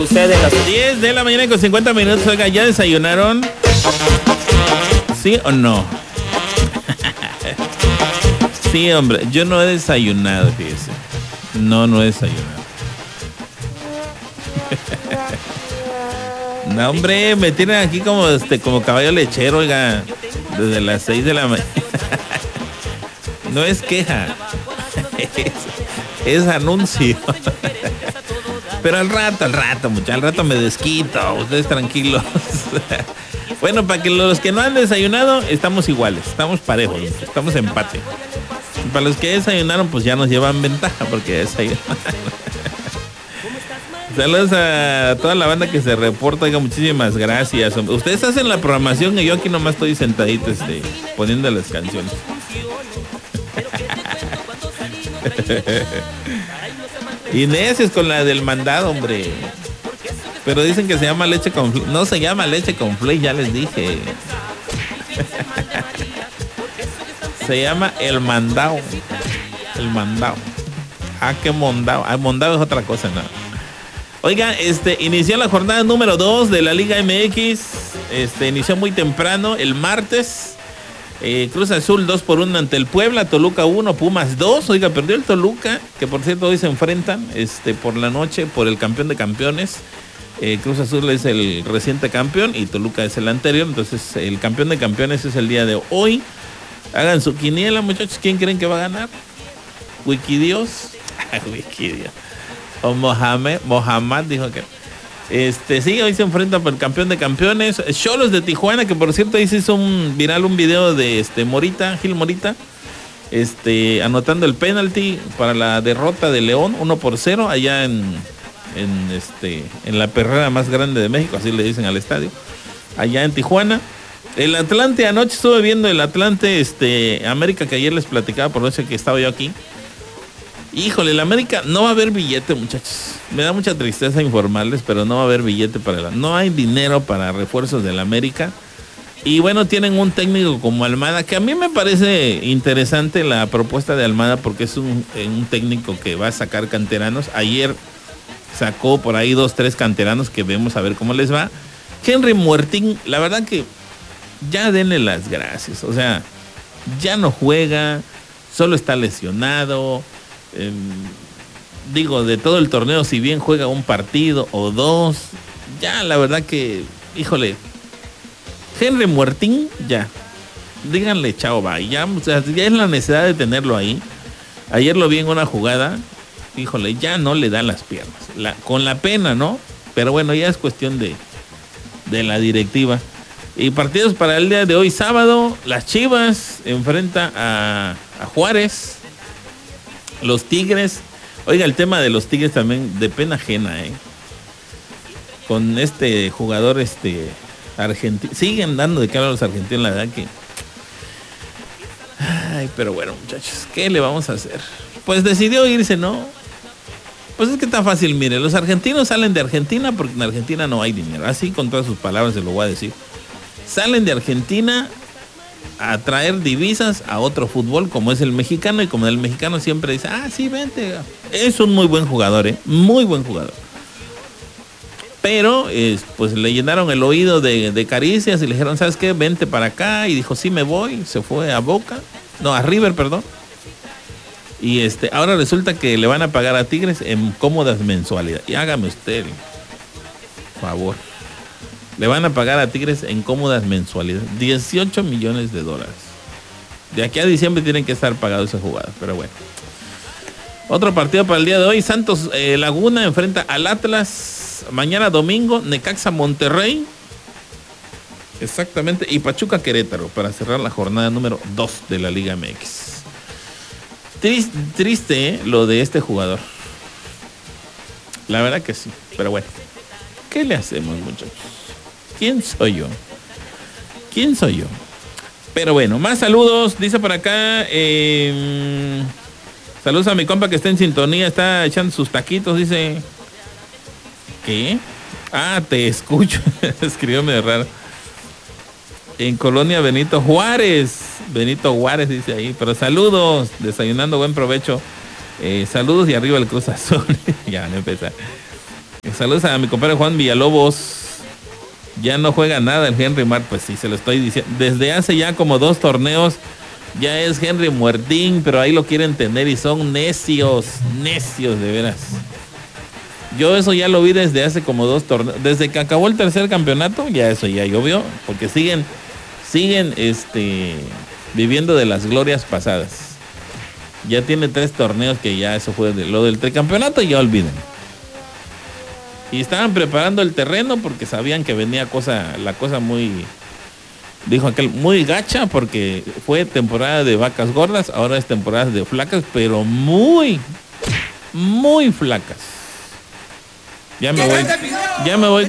Ustedes las 10 de la mañana con 50 minutos. Oiga, ¿ya desayunaron? ¿Sí o no? Sí, hombre, yo no he desayunado, fíjese. No he desayunado. No, hombre, me tienen aquí como caballo lechero, oiga, desde las 6 de la mañana. No es queja, es anuncio. Pero al rato, muchachos, al rato me desquito, ustedes tranquilos. Bueno, para que los que no han desayunado, estamos iguales, estamos parejos, estamos empate. Para los que desayunaron, pues ya nos llevan ventaja, porque desayunaron. Saludos a toda la banda que se reporta, oiga, muchísimas gracias. Ustedes hacen la programación y yo aquí nomás estoy sentadito, poniendo las canciones. Inés es con la del mandado, hombre. Pero dicen que se llama leche con flake. No se llama leche con flake, ya les dije. Se llama el mandado. El mandado. Ah, qué mondado. Ah, mondado es otra cosa, ¿no? Oiga, inició la jornada número 2 de la Liga MX. Inició muy temprano, el martes. Cruz Azul 2-1 ante el Puebla, Toluca 1, Pumas 2. Oiga, perdió el Toluca, que por cierto hoy se enfrentan por la noche por el campeón de campeones. Cruz Azul es el reciente campeón y Toluca es el anterior. Entonces el campeón de campeones es el día de hoy. Hagan su quiniela, muchachos. ¿Quién creen que va a ganar? Wikidios. Wikidios. O Mohamed dijo que... sí, hoy se enfrenta por el campeón de campeones. Xolos de Tijuana, que por cierto ahí se hizo un video de Morita, Gil Morita, anotando el penalti para la derrota de León 1-0 allá en la perrera más grande de México, así le dicen al estadio, allá en Tijuana. El Atlante, anoche estuve viendo el Atlante América, que ayer les platicaba por eso que estaba yo aquí. Híjole, el América no va a haber billete, muchachos. Me da mucha tristeza informarles, pero no va a haber billete no hay dinero para refuerzos del América. Y bueno, tienen un técnico como Almada, que a mí me parece interesante la propuesta de Almada, porque es un técnico que va a sacar canteranos. Ayer sacó por ahí 2-3 canteranos que vemos a ver cómo les va. Henry Martín, la verdad que ya denle las gracias. O sea, ya no juega, solo está lesionado. De todo el torneo, si bien juega un partido o dos, ya la verdad que, híjole, Henry Martín, ya, díganle chao, bye, ya, o sea, ya es la necesidad de tenerlo ahí. Ayer lo vi en una jugada, híjole, ya no le dan las piernas, con la pena, ¿no? Pero bueno, ya es cuestión de la directiva. Y partidos para el día de hoy, sábado, las Chivas enfrenta a Juárez. Los Tigres, oiga, el tema de los Tigres también de pena ajena, con jugador argentino, siguen dando de cara a los argentinos, la verdad que, ay, pero bueno, muchachos, ¿qué le vamos a hacer? Pues decidió irse, ¿no? Pues es que está fácil, mire, los argentinos salen de Argentina porque en Argentina no hay dinero, así con todas sus palabras se lo voy a decir. Salen de Argentina a traer divisas a otro fútbol como es el mexicano, y como el mexicano siempre dice, sí, vente. Es un muy buen jugador, muy buen jugador. Pero pues le llenaron el oído de caricias y le dijeron, ¿sabes qué? Vente para acá. Y dijo, sí, me voy. Se fue a River, perdón. Y ahora resulta que le van a pagar a Tigres en cómodas mensualidades. Y hágame usted favor. Le van a pagar a Tigres en cómodas mensualidades. $18 millones. De aquí a diciembre tienen que estar pagados esa jugada. Pero bueno. Otro partido para el día de hoy. Santos Laguna enfrenta al Atlas. Mañana domingo, Necaxa Monterrey. Exactamente. Y Pachuca Querétaro para cerrar la jornada número 2 de la Liga MX. Triste, lo de este jugador. La verdad que sí. Pero bueno. ¿Qué le hacemos, muchachos? ¿Quién soy yo? Pero bueno, más saludos. Dice por acá. Saludos a mi compa que está en sintonía. Está echando sus taquitos. Dice. ¿Qué? Te escucho. Escribió medio raro. En Colonia Benito Juárez. Dice ahí. Pero saludos. Desayunando, buen provecho. Saludos y arriba el Cruz Azul. Ya van a empezar. Saludos a mi compadre Juan Villalobos. Ya no juega nada el Henry Martin. Pues sí, se lo estoy diciendo. Desde hace ya como 2 torneos ya es Henry Muertín, pero ahí lo quieren tener y son necios, necios de veras. Yo eso ya lo vi desde hace como 2 torneos. Desde que acabó el tercer campeonato, ya eso ya llovió. Porque siguen viviendo de las glorias pasadas. Ya tiene 3 torneos que ya eso fue de lo del tricampeonato, ya olviden. Y estaban preparando el terreno porque sabían que venía la cosa muy, dijo aquel, muy gacha, porque fue temporada de vacas gordas, ahora es temporada de flacas, pero muy, muy flacas. Ya me voy